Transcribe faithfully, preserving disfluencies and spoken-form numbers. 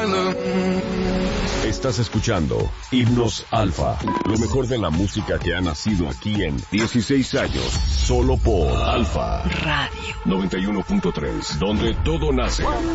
Estás escuchando Himnos Alfa, lo mejor de la música que ha nacido aquí en dieciséis años, solo por Alfa Radio noventa y uno punto tres, donde todo nace.